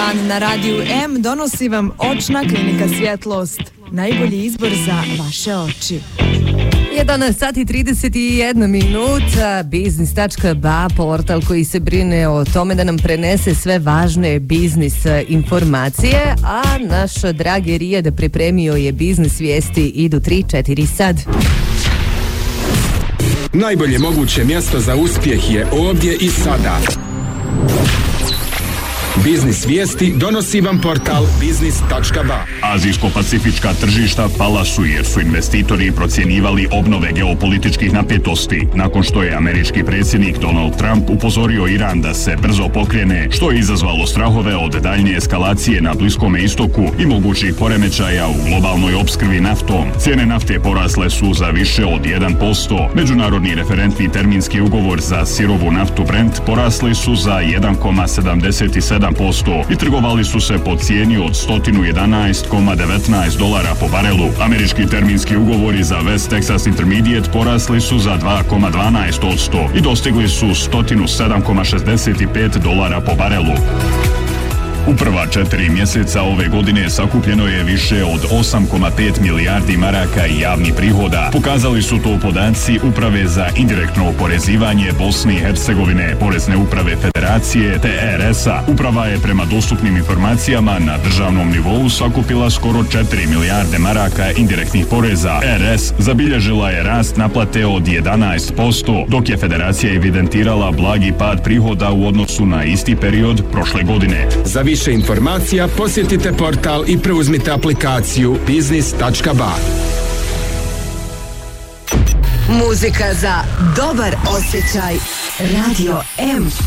dan na radiju M donosi vam Očna klinika Svjetlost. Najbolji izbor za vaše oči. 11 sati 31 minuta, biznis.ba, portal koji se brine o tome da nam prenese sve važne biznis informacije, a naš dragi Rijad pripremio je biznis vijesti, idu 3-4 sad. Najbolje moguće mjesto za uspjeh je ovdje i sada. Biznis vijesti donosi vam portal biznis.ba. Azijsko-pacifička tržišta pala su jer su investitori procjenjivali obnove geopolitičkih napetosti nakon što je američki predsjednik Donald Trump upozorio Iran da se brzo pokrene, što je izazvalo strahove od daljnje eskalacije na Bliskome istoku i mogućih poremećaja u globalnoj opskrbi naftom. Cijene nafte porasle su za više od 1%. Međunarodni referentni terminski ugovor za sirovu naftu Brent porasli su za 1,77% i trgovali su se po cijeni od $111,19 po barelu. Američki terminski ugovori za West Texas Intermediate porasli su za 2,12% i dostigli su $107,65 po barelu. U prva 4 mjeseca ove godine sakupljeno je više od 8,5 milijardi maraka javnih prihoda. Pokazali su to podaci Uprave za indirektno oporezivanje Bosne i Hercegovine, Porezne uprave Federacije te RS-a. Uprava je prema dostupnim informacijama na državnom nivou sakupila skoro 4 milijarde maraka indirektnih poreza. RS zabilježila je rast naplate od 11%, dok je Federacija evidentirala blagi pad prihoda u odnosu na isti period prošle godine. Za više informacija posjetite portal i preuzmite aplikaciju biznis.ba. Muzika za dobar osjećaj. Radio M.